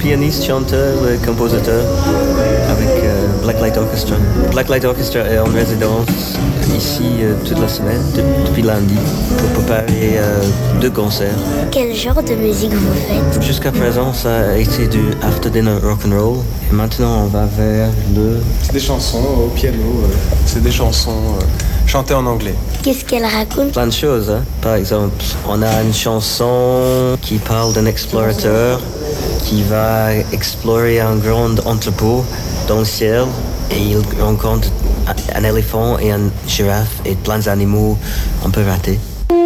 pianiste, chanteur, compositeur avec Blacklight Orchestra. Blacklight Orchestra est en résidence ici toute la semaine, depuis lundi, pour préparer 2 concerts. Quel genre de musique vous faites? Jusqu'à présent, ça a été du after dinner rock'n'roll. Et maintenant, on va vers le... C'est des chansons au piano, c'est des chansons chantées en anglais. Qu'est-ce qu'elle raconte? Plein de choses, hein. Par exemple, on a une chanson qui parle d'un explorateur qui va explorer un grand entrepôt dans le ciel et il rencontre un éléphant et une girafe et plein d'animaux un peu ratés.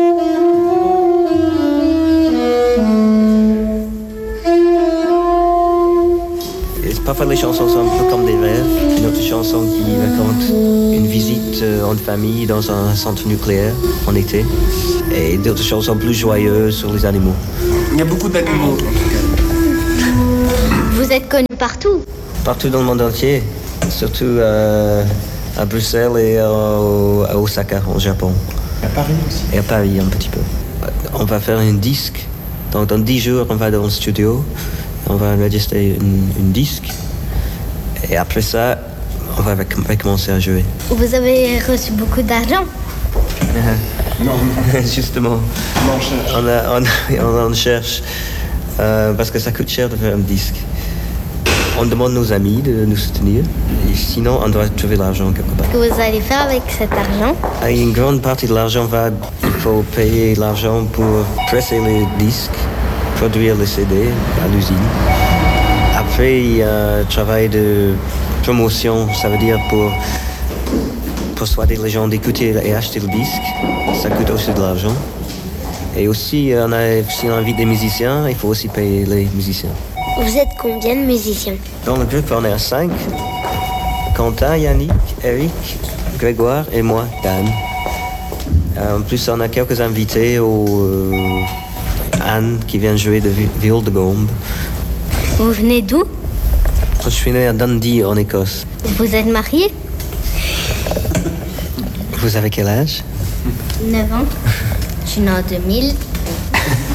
Parfois les chansons sont un peu comme des rêves. Une autre chanson qui raconte une visite en famille dans un centre nucléaire en été. Et d'autres chansons plus joyeuses sur les animaux. Il y a beaucoup d'animaux en tout cas. Vous êtes connu partout? Partout dans le monde entier, surtout à Bruxelles et à Osaka, au Japon. À Paris aussi. Et à Paris un petit peu. On va faire un disque. Donc dans 10 jours, on va dans le studio. On va enregistrer une disque. Et après ça, on va recommencer à jouer. Vous avez reçu beaucoup d'argent? Non. Justement. On en cherche. Parce que ça coûte cher de faire un disque. On demande nos amis de nous soutenir. Et sinon, on doit trouver l'argent quelque part. Qu'est-ce que vous allez faire avec cet argent? Et une grande partie de l'argent il faut payer l'argent pour presser les disques, produire les CD à l'usine. Après, il y a un travail de promotion, ça veut dire pour persuader les gens d'écouter et acheter le disque. Ça coûte aussi de l'argent. Et aussi, si on invite des musiciens, il faut aussi payer les musiciens. Vous êtes combien de musiciens? Dans le groupe, on est à 5. Quentin, Yannick, Eric, Grégoire et moi, Dan. En plus, on a quelques invités, Anne qui vient jouer de viol de gombe. Vous venez d'où? Je suis né à Dundee, en Écosse. Vous êtes marié? Vous avez quel âge? 9 ans. Je suis né en 2000.